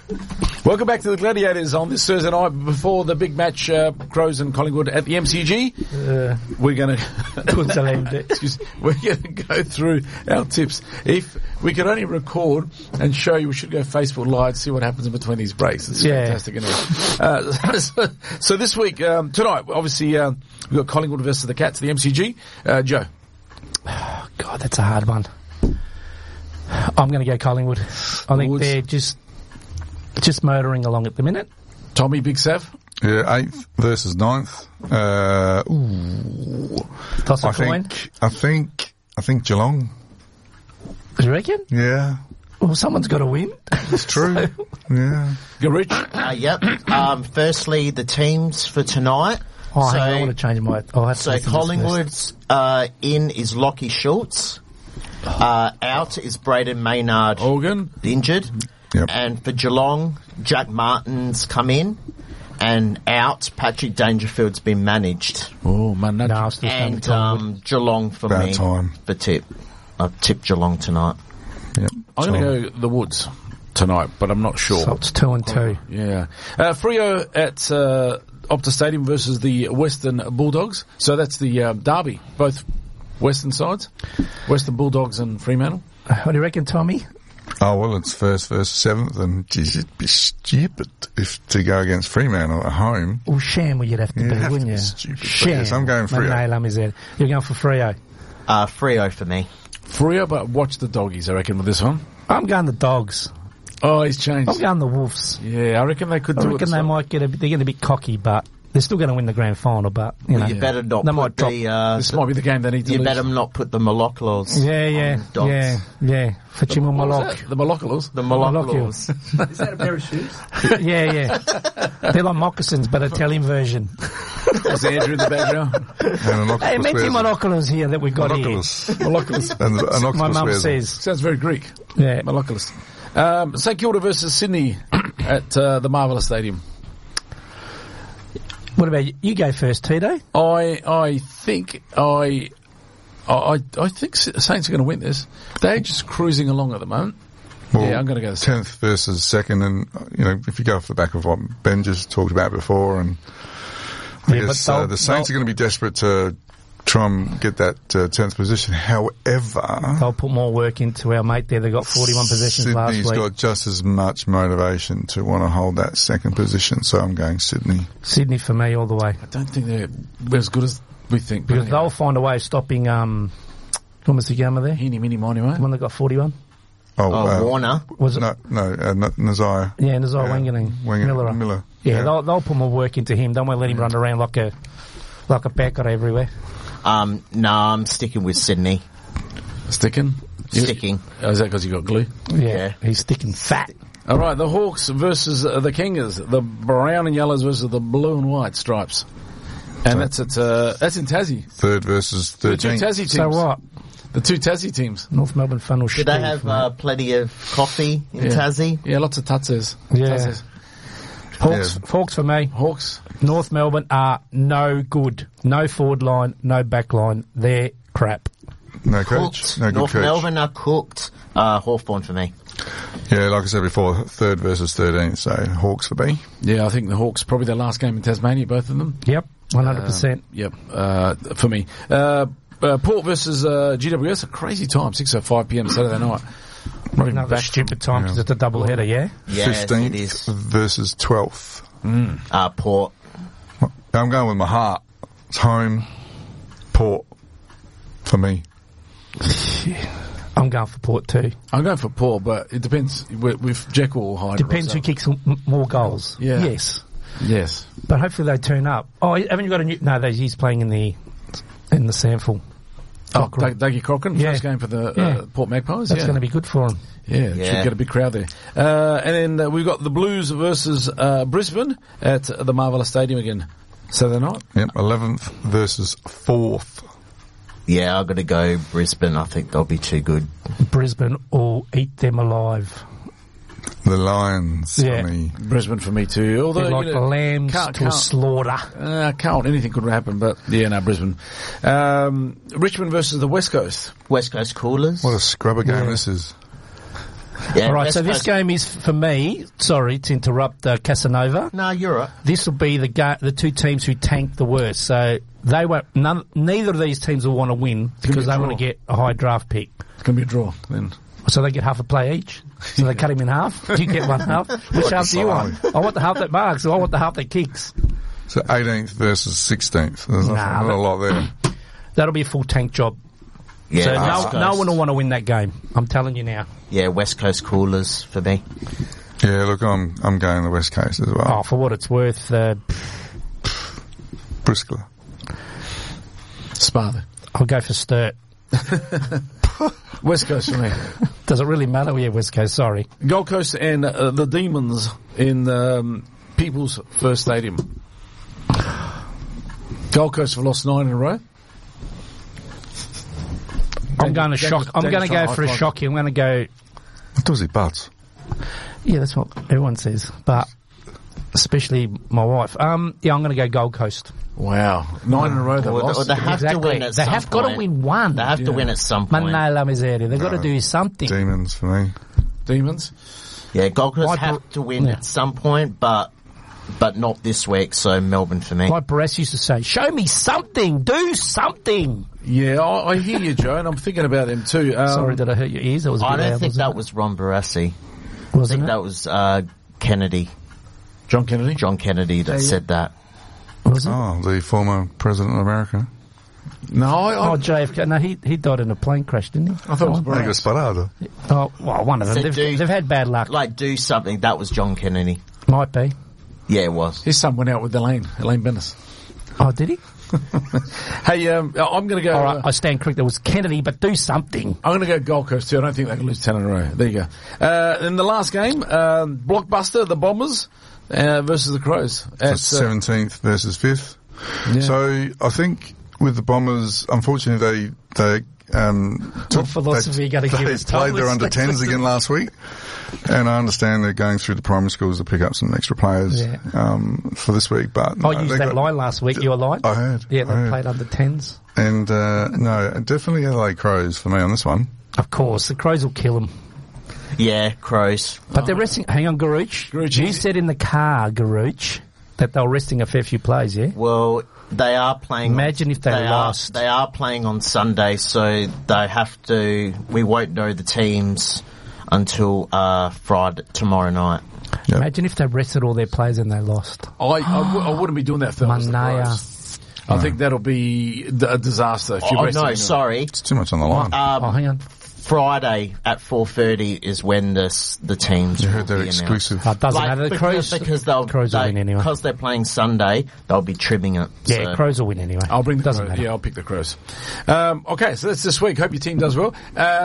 Welcome back to the Gladiators on this Thursday night before the big match, Crows and Collingwood at the MCG. We're going to go through our tips. If we could only record and show you, we should go Facebook Live, see what happens in between these breaks. It's fantastic, isn't it? So this week, tonight, obviously, we've got Collingwood versus the Cats, the MCG. Joe. Oh, God, that's a hard one. I'm going to go Collingwood. I think they're just motoring along at the minute. Tommy, Big Sav? Yeah, 8th versus 9th. Toss a coin? I think Geelong. Do you reckon? Yeah. Well, someone's got to win. It's true. Yeah. Go, Rich? Yep. Firstly, the teams for tonight. Oh, hang on, I want to change my... So Collingwood's in is Lockie Schultz. Out is Braden Maynard. Organ. Injured. Yep. And for Geelong, Jack Martin's come in. And out, Patrick Dangerfield's been managed. Oh, man. And Geelong for About me. time. For tip. I've tipped Geelong tonight. Yep. I'm going to go the Woods tonight, but I'm not sure. So it's 2-2. Yeah. Freo at Optus Stadium versus the Western Bulldogs. So that's the derby, both Western sides. Western Bulldogs and Fremantle. What do you reckon, Tommy? Oh, well, it's 1st versus 7th, and geez, it'd be stupid to go against Fremantle at home. Well, sham you'd have to be, wouldn't you? Stupid. Sham. Yes, I'm going Freo. You're going for Freo? Freo for me. Freo, but watch the doggies, I reckon, with this one. I'm going the Dogs. Oh, he's changed. I'm going the Wolves. Yeah, I reckon they could do it. I reckon they might they're getting a bit cocky, but they're still going to win the grand final, but, you know. You better not put this might be the game they need to lose. You better not put the Moloklos. Yeah. Fachimo Molok. The Moloklos? The Moloklos. Is that a pair of shoes? Yeah. They're like moccasins, but Italian version. Is Andrew in the background? Hey, mention Moloklos here that we've got Moloklos. And an octopus My mum says. Sounds very Greek. Yeah. Moloklos. St Kilda versus Sydney at the Marvelous Stadium. What about you? You go first, Tito. I think Saints are going to win this. They're just cruising along at the moment. Well, I'm going to go 10th versus 2nd, and if you go off the back of what Ben just talked about before, and I guess the Saints are going to be desperate to try and get that 10th position. However, they'll put more work into our mate there. They got 41 possessions last week. Sydney's got just as much motivation to want to hold that 2nd position, so I'm going Sydney. Sydney for me all the way. I don't think they're as good as we think. Because they'll find a way of stopping, Thomas Igama there. Heaney, Mini, Moni, right? The one that got 41. Warner. Was it? No, Nazai. Yeah, Nazai Wanganeen. Miller. Yeah, they'll put more work into him. Don't want to let him run around like a packer everywhere. No, I'm sticking with Sydney. Sticking? Sticking. Oh, is that because you got glue? Yeah, he's sticking fat. All right, the Hawks versus the Kingers, the brown and yellows versus the blue and white stripes, and that's in Tassie. 3rd versus 13th. The two Tassie teams. So what? The two Tassie teams. North Melbourne funnel. Did they have plenty of coffee in Tassie? Yeah, lots of tutzes. Yeah. Hawks for me. Hawks. North Melbourne are no good. No forward line, no back line. They're crap. No coach. Cooked. No good North coach. Melbourne are cooked. Hawthorn for me. Yeah, like I said before, 3rd versus 13th, so Hawks for B. Yeah, I think the Hawks probably their last game in Tasmania, both of them. Yep, 100%. Yep, for me. Port versus GWS, a crazy time, 6:05 p.m. Saturday night. Another stupid time because it's a double header, yeah? Yes, 15th it is. versus 12th. Port. I'm going with my heart. It's home. Port for me. I'm going for Port too. I'm going for Port, but it depends with Jekyll or Hyde. Depends who kicks more goals. Yeah. Yes. But hopefully they turn up. Oh, haven't you got a new... No, he's playing in the Sample. Dougie Cochran, first game for the Port Magpies. That's going to be good for him. Yeah, should get a big crowd there. And then we've got the Blues versus Brisbane at the Marvelous Stadium again. Saturday night. Yep, 11th versus 4th. Yeah, I've got to go Brisbane. I think they'll be too good. Brisbane will eat them alive. The Lions for me. Brisbane for me too. Although, they're like the lambs to a slaughter. Anything could happen, but Brisbane. Richmond versus the West Coast. West Coast Coolers. What a scrubber game this is. Yeah, all right, so this game is, for me, sorry to interrupt Casanova. No, you're right. This will be the two teams who tank the worst. So they won't. Neither of these teams will want to win because they want to get a high draft pick. It's going to be a draw then. So they get half a play each. So they cut him in half. You get one half. Which half do you want? I want the half that marks. I want the half that kicks. So 18th versus 16th. There's not a lot there. That'll be a full tank job. Yeah, so no one will want to win that game. I'm telling you now. Yeah, West Coast Coolers for me. Yeah, look, I'm going the West Coast as well. Oh, for what it's worth, Briskler. Sparta. I'll go for Sturt. West Coast for me. Does it really matter? Yeah, West Coast, sorry. Gold Coast and the Demons in People's First Stadium. Gold Coast have lost 9 in a row. I'm going to shock. I'm going to go for a shocky. I'm going to go. What does he butts? Yeah, that's what everyone says, but especially my wife. Yeah, I'm going to go Gold Coast. Wow, 9 in a row they've lost. Or they have to win at some point. They have got to win one. They have to win at some point. Manala miseria. They've got to do something. Demons for me. Demons. Yeah, Gold Coast have to win at some point, but not this week. So Melbourne for me. Like Barras used to say, "Show me something. Do something." Yeah, I hear you, Joe, and I'm thinking about them too. Sorry, did I hurt your ears? I don't think that was Ron Barassi. I think that was Kennedy. John Kennedy? John Kennedy that said that. Was it? Oh, the former president of America. No, JFK. No, he died in a plane crash, didn't he? I thought it was Barras. Sparado. Oh, well, one of them. They've had bad luck. Like, do something. That was John Kennedy. Might be. Yeah, it was. His son went out with Elaine Bennis. Oh, did he? Hey, I'm going to go... All right, I stand correct. It was Kennedy, but do something. I'm going to go Gold Coast too. I don't think they can lose 10 in a row. There you go. In the last game, Blockbuster, the Bombers versus the Crows. So 17th versus 5th. Yeah. So I think with the Bombers, unfortunately, they what philosophy you going to give us? They played their under-10s again last week. And I understand they're going through the primary schools to pick up some extra players for this week. But I used that line last week. Your line? I heard. Yeah, they played under 10s. And no, definitely LA Crows for me on this one. Of course, the Crows will kill them. Yeah, Crows. But they're resting. Hang on, Garuch. You said in the car, Garuch, that they were resting a fair few players, yeah? Well, they are playing. Imagine if they lost. They are playing on Sunday, so they have to. We won't know the teams until Friday, tomorrow night. Yep. Imagine if they rested all their players and they lost. I wouldn't be doing that for Manaya. I think that'll be a disaster. If you no, sorry. It's too much on the line. Hang on. Friday at 4:30 is when the teams. You heard that exclusive. It doesn't matter. The Crows will win anyway. Because they're playing Sunday, they'll be trimming it. Yeah, so. Crows will win anyway. I'll bring the Crows. Yeah, I'll pick the Crows. Okay, so that's this week. Hope your team does well.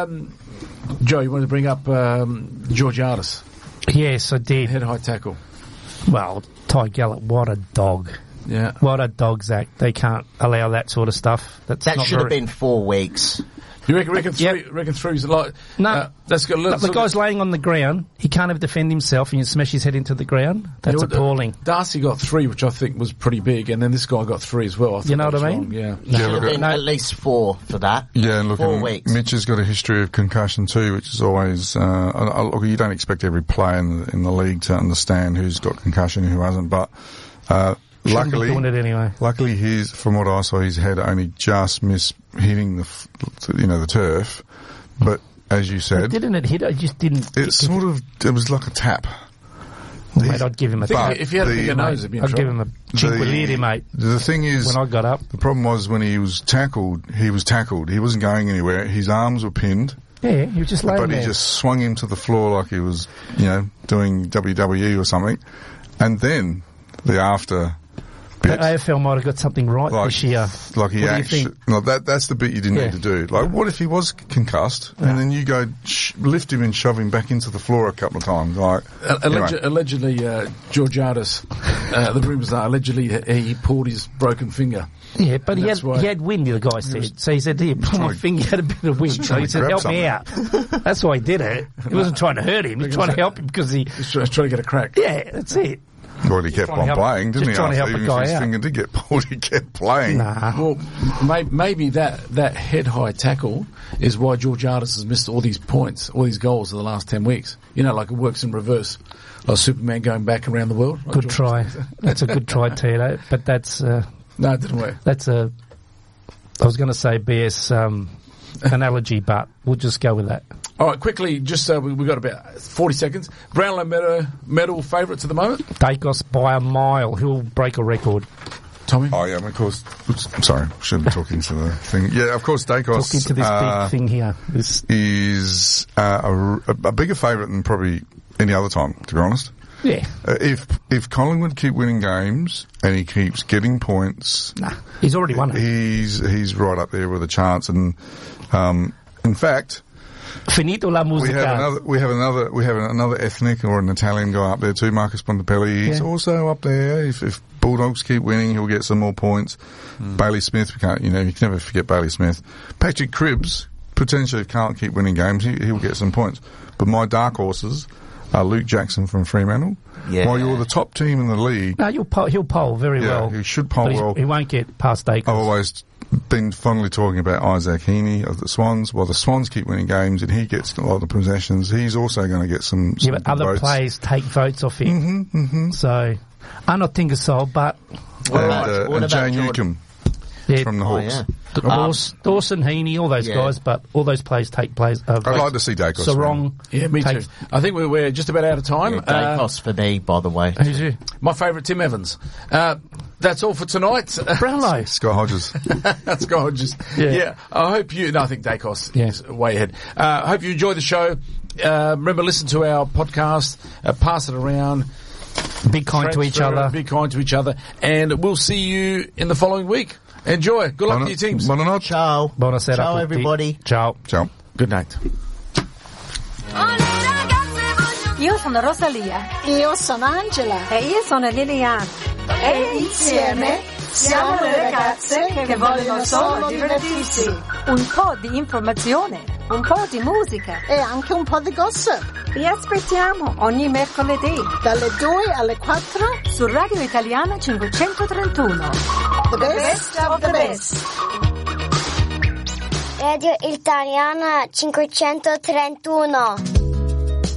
Joe, you wanted to bring up Georgiades? Yes, I did. Head high tackle. Well, Ty Gallop, what a dog. Yeah. What a dog, Zach. They can't allow that sort of stuff. That should have been 4 weeks. You reckon three's like... No. That's good. The guy's laying on the ground. He can't even defend himself and you smash his head into the ground. That's appalling. Darcy got 3, which I think was pretty big, and then this guy got 3 as well. You know what I mean? Wrong. Yeah. Should have been at least 4 for that. Yeah, and look, 4 weeks. Mitch has got a history of concussion too, which is always... look, you don't expect every player in the league to understand who's got concussion and who hasn't, but... Luckily, doing it anyway. Luckily, from what I saw, his head only just missed hitting the turf. But as you said, didn't it hit? I just didn't. It was like a tap. Mate, I'd give him a tap. If you had a bigger nose, it'd be in I'd give him a cinquiliere, mate. The thing is, when I got up, the problem was when he was tackled. He wasn't going anywhere. His arms were pinned. Yeah, he was just laying there. But he just swung him to the floor like he was, doing WWE or something. And then the after. The AFL might have got something right this year. Like he actually, that's the bit you didn't need to do. Like, what if he was concussed and then you go lift him and shove him back into the floor a couple of times? Like, allegedly, Georgiades, the rumours are allegedly he pulled his broken finger. Yeah, but he had wind, the guy said. So he said, here, pull my finger, he had a bit of wind. So he said, help me out. That's why he did it. He wasn't trying to hurt him. He was trying to help him because he was trying to get a crack. Yeah, that's it. Well, he kept on playing, didn't he? Trying to help Even a guy if his out. finger did get pulled, he kept playing. Nah. Well, maybe that head-high tackle is why George Artis has missed all these points, all these goals in the last 10 weeks. You know, like it works in reverse. Like Superman going back around the world. Like Good George try. Artis. That's a good try, Tito. But that's... No, it didn't work. I was going to say BS analogy, but we'll just go with that. All right, quickly, just we've got about 40 seconds. Brownlow medal favourites at the moment? Dacos by a mile. Who'll break a record? Tommy? Oh, yeah, of course. Oops, sorry, shouldn't be talking to the thing. Yeah, of course, Dacos Talking to this big thing here. is a bigger favourite than probably any other time, to be honest. Yeah. If Collingwood keep winning games and he keeps getting points, He's already won it. He's right up there with a chance. And in fact, Finito la musica. we have another ethnic or an Italian guy up there too, Marcus Bontempelli. He's also up there. If Bulldogs keep winning, he'll get some more points. Bailey Smith, you can never forget Bailey Smith. Patrick Cribbs potentially can't keep winning games. He'll get some points. But my dark horses are Luke Jackson from Fremantle. Yeah. While you're the top team in the league. No, he'll poll very well. He should poll well. He won't get past Dacos. I've always been fondly talking about Isaac Heaney of the Swans. While the Swans keep winning games and he gets a lot of possessions, he's also going to get some but other votes. players take votes off him. So, I'm not thinking so, but... And Jay Newcomb from the Hawks. Yeah. Dawson, Heaney, all those guys, but all those players take votes. I'd like to see Dacos. Sarong. Yeah, me too. I think we're just about out of time. Yeah, Dacos for me, by the way. Who's you? My favourite, Tim Evans. That's all for tonight. Brownlow. Scott Hodges. Scott Hodges. Yeah. I hope you... No, I think Dacos is way ahead. I hope you enjoy the show. Remember, listen to our podcast. Pass it around. Be kind to each other. Be kind to each other. And we'll see you in the following week. Enjoy. Good luck to your teams. Buonanotte. Ciao. Buonasera. Ciao, everybody. Ciao. Ciao. Good night. Io sono Rosalia. Io sono Angela. E io sono Liliana. E insieme siamo le ragazze che vogliono solo divertirsi. Un po' di informazione, un po' di musica. E anche un po' di gossip. Vi aspettiamo ogni mercoledì dalle 2 alle 4 su Radio Italiana 531. The best of the best. Radio Italiana 531.